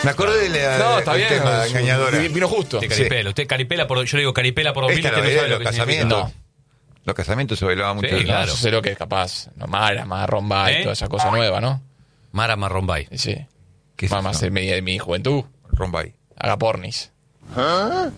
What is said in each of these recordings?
Me acordé del está bien, tema engañadora. Vino justo. Caripela. Usted caripela por... Yo le digo caripela por 2000, usted no sabe lo que casamientos. significa. Los casamientos se bailaban mucho. Sí, claro. Eso sé lo que es capaz. No, Mara, Marrombay, toda esa cosa nueva, ¿no? Mara Marrombay. Sí. ¿Qué es Más eso? de mi juventud. Rombay. Haga pornis. Bueno,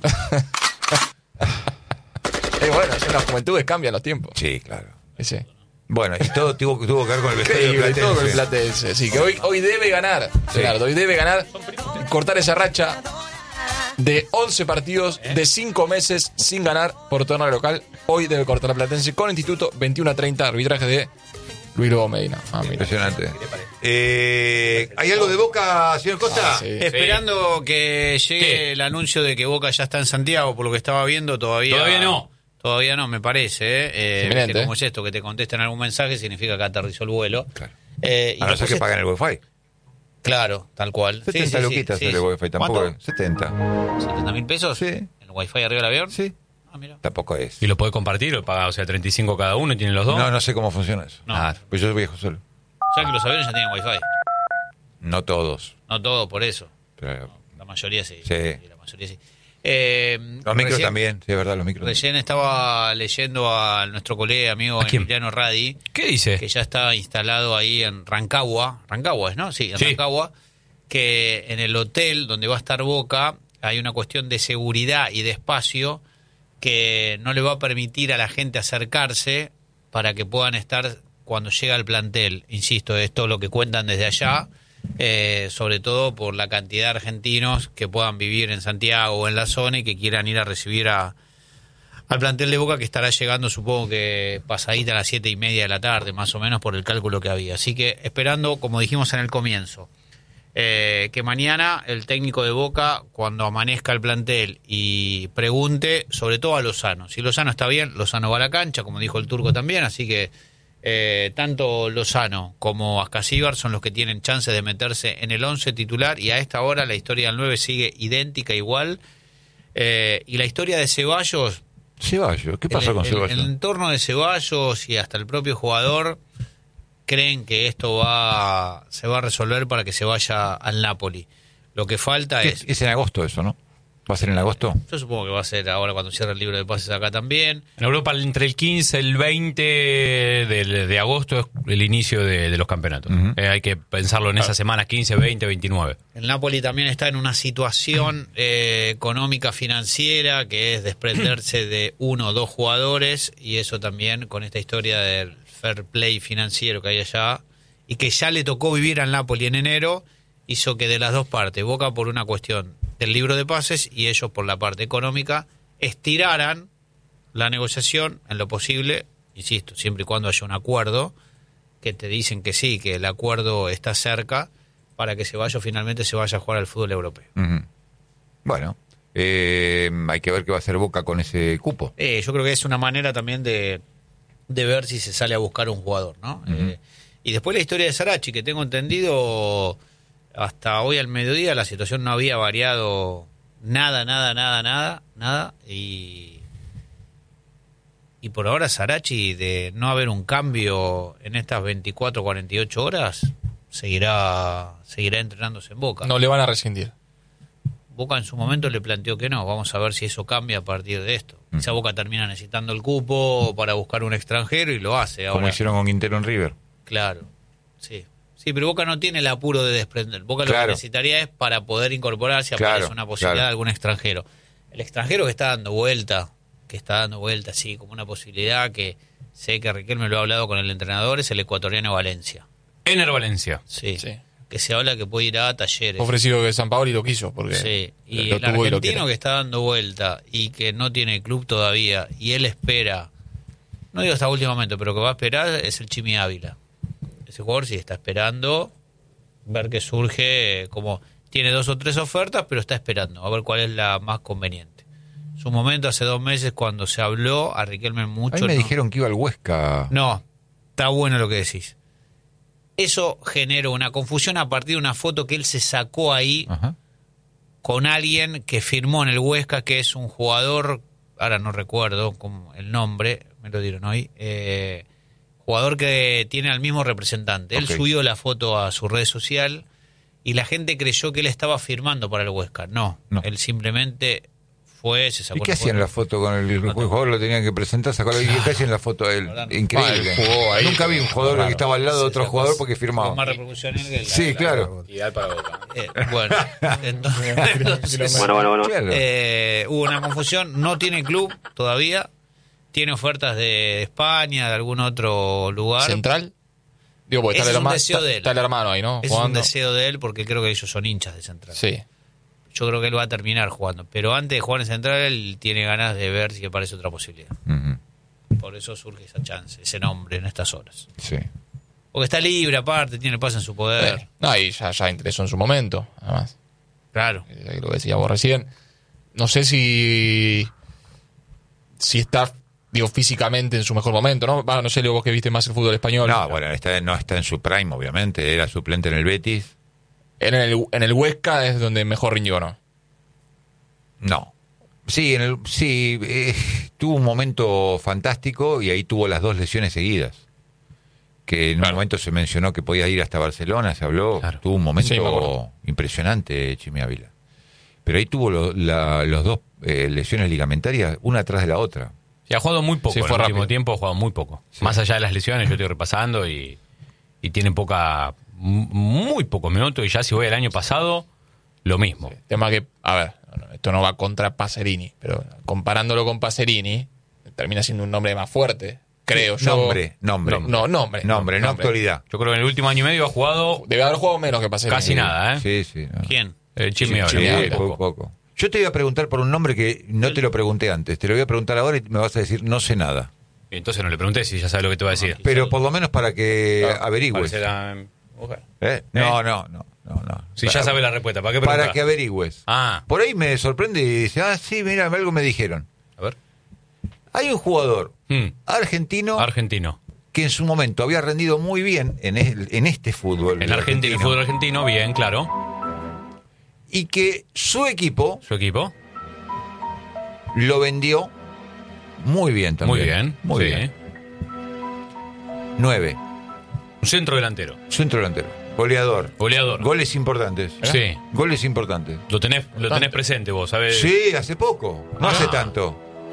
son las juventudes, cambian los tiempos. Sí, claro. Sí. Bueno, y todo tuvo que ver con el vestuario Increíble, todo con el platense. Platense. Sí, que hoy debe ganar. Sí. Leonardo, hoy debe ganar, cortar esa racha de 11 partidos de 5 meses sin ganar por torneo local. Hoy debe cortar a Platense con Instituto 21-30, arbitraje de Luis Lobo Medina. Mira. Impresionante. ¿Hay algo de Boca, señor Costa? Sí. Esperando que llegue ¿Qué? el anuncio de que Boca ya está en Santiago, por lo que estaba viendo, todavía no. Todavía no, me parece. Inminente, que como es esto, que te contesten algún mensaje, significa que aterrizó el vuelo. Claro. Y A no ser que paguen el Wi-Fi. Claro, tal cual. 70 luquitas el Wi-Fi, tampoco. ¿Cuánto? 70. ¿70.000 pesos? Sí. ¿El Wifi arriba del avión? Sí. Ah, mira. Tampoco es. ¿Y lo puede compartir o paga, 35 cada uno y tienen los dos? No sé cómo funciona eso. No. Claro. Pues yo viajo solo. O sea que los aviones ya tienen Wi-Fi. No todos. No todo, por eso. Pero La mayoría sí. Sí. La mayoría sí. los micros también. Sí, es verdad, los micros. Recién estaba leyendo a nuestro colega amigo ¿A quién? Emiliano Radi, ¿Qué dice? que ya está instalado ahí en Rancagua. Rancagua es, ¿no? Sí, en Sí. Rancagua. Que en el hotel donde va a estar Boca hay una cuestión de seguridad y de espacio que no le va a permitir a la gente acercarse para que puedan estar cuando llega al plantel. Insisto, esto es lo que cuentan desde allá, sobre todo por la cantidad de argentinos que puedan vivir en Santiago o en la zona y que quieran ir a recibir al plantel de Boca, que estará llegando, supongo que pasadita a las 7:30 de la tarde, más o menos por el cálculo que había. Así que esperando, como dijimos en el comienzo, que mañana el técnico de Boca, cuando amanezca el plantel y pregunte, sobre todo a Lozano. Si Lozano está bien, Lozano va a la cancha, como dijo el Turco también, así que tanto Lozano como Ascasíbar son los que tienen chance de meterse en el 11 titular, y a esta hora la historia del 9 sigue idéntica, igual. Y la historia de Ceballos... Ceballos, ¿qué pasó con Ceballos? El entorno de Ceballos y hasta el propio jugador creen que esto se va a resolver para que se vaya al Napoli. Lo que falta es... Es en agosto eso, ¿no? ¿Va a ser en agosto? Yo supongo que va a ser ahora cuando cierre el libro de pases acá también. En Europa, entre el 15 y el 20 de agosto es el inicio de los campeonatos. Uh-huh. Hay que pensarlo en esas semanas 15, 20, 29. El Napoli también está en una situación económica financiera que es desprenderse de uno o dos jugadores, y eso también con esta historia del fair play financiero que hay allá y que ya le tocó vivir al Napoli en enero, hizo que de las dos partes, Boca por una cuestión del libro de pases y ellos por la parte económica, estiraran la negociación en lo posible, insisto, siempre y cuando haya un acuerdo, que te dicen que sí, que el acuerdo está cerca, para que Ceballos finalmente se vaya a jugar al fútbol europeo. Uh-huh. Bueno, hay que ver qué va a hacer Boca con ese cupo. Yo creo que es una manera también de ver si se sale a buscar un jugador, ¿no? Uh-huh. Y después la historia de Sarachi, que tengo entendido, hasta hoy al mediodía la situación no había variado nada, y por ahora Sarachi, de no haber un cambio en estas 24, 48 horas, seguirá entrenándose en Boca. No le van a rescindir. Boca en su momento le planteó que no. Vamos a ver si eso cambia a partir de esto. Quizá Boca termina necesitando el cupo para buscar un extranjero y lo hace ahora. Como hicieron con Quintero en River. Claro, sí. Sí, pero Boca no tiene el apuro de desprender. Boca lo que necesitaría es para poder incorporarse, aparece una posibilidad de algún extranjero. El extranjero que está dando vuelta, sí, como una posibilidad, que sé que Riquelme lo ha hablado con el entrenador, es el ecuatoriano Valencia. Ener Valencia. Sí. Que se habla que puede ir a Talleres. Ofrecido que San Paoli lo quiso, porque sí. Y lo el tuvo argentino que está dando vuelta y que no tiene club todavía, y él espera, no digo hasta último momento, pero que va a esperar, es el Chimi Ávila. Ese jugador sí está esperando ver que surge, como tiene 2 o 3 ofertas, pero está esperando a ver cuál es la más conveniente. Su momento, hace 2 meses, cuando se habló a Riquelme mucho... A mí me dijeron que iba al Huesca. No, está bueno lo que decís. Eso generó una confusión a partir de una foto que él se sacó ahí. Ajá. Con alguien que firmó en el Huesca, que es un jugador, ahora no recuerdo como el nombre, me lo dieron hoy, jugador que tiene al mismo representante. Él subió la foto a su red social y la gente creyó que él estaba firmando para el Huesca. No. Él simplemente fue, se sacó. ¿Y qué hacían la foto con el jugador? Lo tenían que presentar, sacó la ¿qué hacían la foto a él? Increíble. Jugó ahí. Nunca vi un jugador que estaba al lado de otro jugador porque firmaba. Con más repercusión en que Sí, claro. Ideal para Boca. Bueno, entonces, Bueno. Claro. hubo una confusión. No tiene club todavía. Tiene ofertas de España, de algún otro lugar. ¿Central? Digo, porque Ese está el, es un hermano, deseo de él. está el hermano ahí, ¿no? Es un deseo de él porque creo que ellos son hinchas de Central. Sí. Yo creo que él va a terminar jugando. Pero antes de jugar en Central, él tiene ganas de ver si aparece otra posibilidad. Por eso surge esa chance, ese nombre en estas horas. Sí. Porque está libre, aparte, tiene paz en su poder. No, y ya interesó en su momento, además. Claro. Lo decía vos recién. No sé si está, digo, físicamente en su mejor momento, ¿no? No sé, Leo, vos que viste más el fútbol español. No, bueno, no está en su prime, obviamente. Era suplente en el Betis. En el Huesca es donde mejor rindió, ¿no? No. Sí, tuvo un momento fantástico y ahí tuvo las 2 lesiones seguidas. Que en un momento se mencionó que podía ir hasta Barcelona, se habló. Claro. Tuvo un momento Sí, me acuerdo. impresionante, Chimi Ávila. Pero ahí tuvo los 2 lesiones ligamentarias, una atrás de la otra. Y ha jugado muy poco. Sí, en fue el último rápido. tiempo ha jugado muy poco. Sí. Más allá de las lesiones, yo estoy repasando y tiene muy pocos minutos. Y ya si voy al año pasado, lo mismo. Tema que, a ver, esto no va contra Pacerini, pero comparándolo con Pacerini, termina siendo un nombre más fuerte, creo yo. Nombre. Nombre, No actualidad. Yo creo que en el último año y medio ha jugado Debe haber jugado menos que Pacerini. casi nada, ¿eh? Sí. No. ¿Quién? Chimi Ávila, Sí, muy poco. poco. Yo te iba a preguntar por un nombre que no te lo pregunté antes. Te lo voy a preguntar ahora y me vas a decir no sé nada. Y entonces no le pregunté si ya sabe lo que te va a decir. Pero por lo menos para que averigües. Parece la mujer. No. Si ya sabe la respuesta, ¿para qué Para preguntar? que averigües. Ah, Por ahí me sorprende y dice, sí, mira, algo me dijeron. a ver. Hay un jugador argentino Argentino. que en su momento había rendido muy bien en este fútbol. En Argentina, el fútbol argentino, bien, claro. Y que su equipo Su equipo, lo vendió muy bien también. muy bien. Muy sí. bien. 9. Un centro delantero. Centro delantero. Goleador. Goleador. Goles importantes. Sí. Goles importantes. Lo tenés presente vos, ¿sabes? Sí, hace poco. No hace tanto.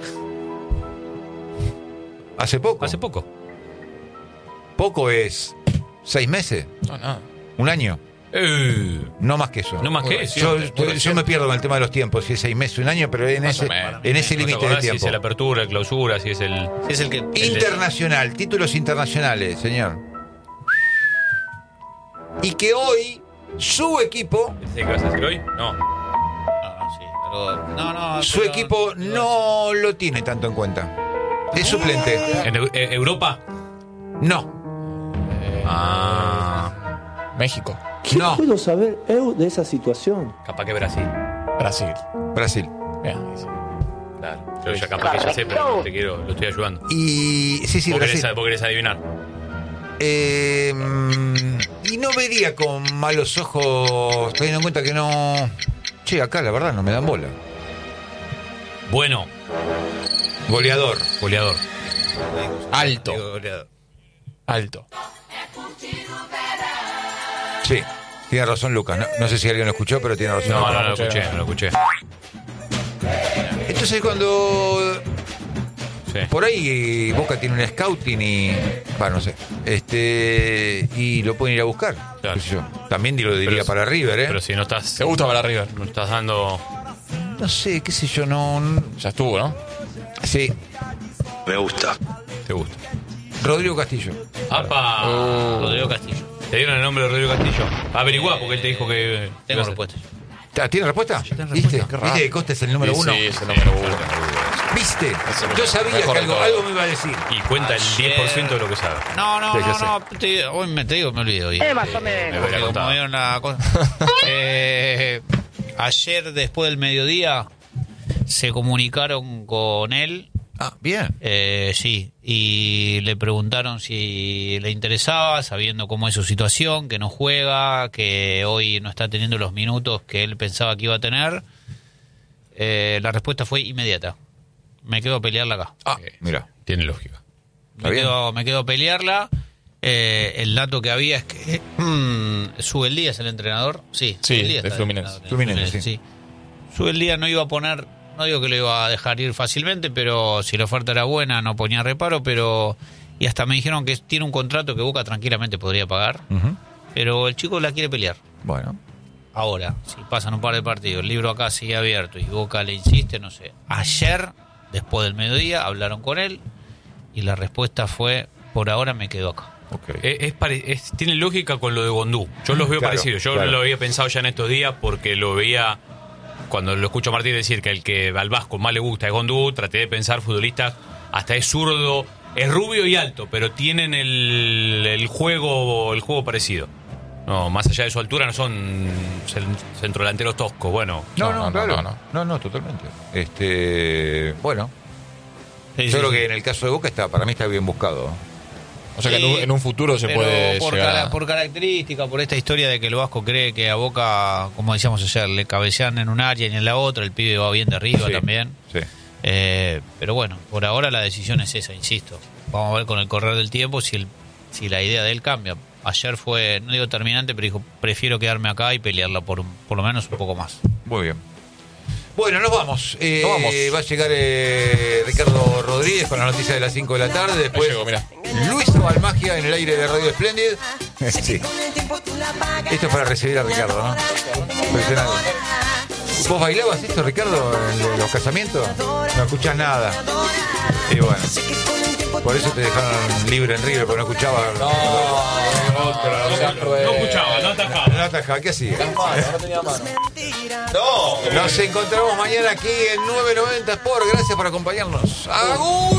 Hace poco. Hace poco. Poco es 6 meses. No. Un año. No más que eso. No más que eso. Yo me pierdo con el tema de los tiempos. Si es 6 meses, un año, pero en Más ese o menos. límite de Si es tiempo. la apertura, la clausura, si es el... Es el que. Internacional. Títulos internacionales, señor. Y que hoy su equipo... ¿Qué vas a decir hoy? No. No, Su pero- equipo no lo tiene tanto en cuenta. Es suplente. ¿En Europa? No. México, No. ¿Puedo saber de esa situación? Capaz que Brasil. Brasil. Brasil. Bien, Claro. Yo ya capaz que ya sé, pero lo estoy ayudando. Y sí, ¿Vos Brasil. querés adivinar? Y no vería con malos ojos, teniendo en cuenta que no... Che, acá la verdad no me dan bola. Bueno, Goleador. goleador. Alto. Digo, goleador. Alto. Sí, tiene razón Lucas. No sé si alguien lo escuchó, pero tiene razón. No, Lucas. no lo escuché. Entonces cuando... Sí. Por ahí Boca tiene un scouting y... no sé. Y lo pueden ir a buscar. Claro. Qué sé yo. También lo diría Pero- para River, ¿eh? Pero si no estás... ¿Te gusta para River? No estás dando... No sé, qué sé yo, no... Ya estuvo, ¿no? Sí, Te gusta. Rodrigo Castillo. ¡Apa! Rodrigo Castillo. ¿Te dieron el nombre de Rodrigo Castillo? Averiguá, porque él te dijo que... Tengo respuesta. ¿Tiene respuesta? ¿Viste? ¿Viste que Costa es el número 1? Sí, es el número 1. ¿Viste? Yo sabía Mejor que de todo. algo me iba a decir. Y cuenta el 10% de lo que sabe. No, Sí, yo sé. hoy me olvido. Hoy. Me hubiera Como contado. vieron la cosa. Ayer, después del mediodía, se comunicaron con él. Bien. Sí, y le preguntaron si le interesaba, sabiendo cómo es su situación, que no juega, que hoy no está teniendo los minutos que él pensaba que iba a tener. La respuesta fue inmediata. Me quedo a pelearla acá. Mira. Tiene lógica. Está bien. Me quedo a pelearla. El dato que había es que Subeldía es el entrenador. Sí, Sí, Subeldía de está Fluminense. entrenador, Fluminense, sí. Subeldía no iba a poner, no digo que lo iba a dejar ir fácilmente, pero si la oferta era buena no ponía reparo, pero y hasta me dijeron que tiene un contrato que Boca tranquilamente podría pagar, pero el chico la quiere pelear. Bueno, Ahora, si pasan un par de partidos, el libro acá sigue abierto y Boca le insiste, no sé. Ayer, después del mediodía, hablaron con él y la respuesta fue, por ahora me quedo acá. ok. Tiene lógica con lo de Gondú. Yo los veo Claro, parecidos. Yo claro. lo había pensado ya en estos días porque lo veía cuando lo escucho a Martín decir que el que al Vasco más le gusta es Gondú. Traté de pensar futbolistas, hasta es zurdo, es rubio y alto, pero tienen el juego parecido. No, más allá de su altura no son centrodelanteros toscos. Bueno, No, claro. no. No, totalmente. Bueno, Sí, yo sí, creo sí. que en el caso de Boca para mí está bien buscado. O sea que Sí, en un futuro se pero puede por, llegar a... por característica, por esta historia de que el Vasco cree que a Boca, como decíamos ayer, le cabecean en un área y en la otra, el pibe va bien de arriba Sí, también. Sí. Pero bueno, por ahora la decisión es esa, insisto. Vamos a ver con el correr del tiempo si la idea de él cambia. Ayer fue, no digo terminante, pero dijo, prefiero quedarme acá y pelearla por lo menos un poco más. Muy bien. Bueno, nos vamos. Nos vamos. Va a llegar Ricardo Rodríguez con la noticia de las 5 de la tarde. Después Ahí llegó, mirá. Luis Balmagia en el aire de Radio Splendid. Sí. Esto es para recibir a Ricardo, ¿no? Impresionante. ¿Vos bailabas esto, Ricardo, en los casamientos? No escuchás nada. Y bueno, por eso te dejaron libre en River, porque no escuchaba. no escuchaba, no atajaba. No atajaba, ¿qué hacía? No tenía mano. Nos encontramos mañana aquí en 990 Sport. Gracias por acompañarnos. ¡Agur!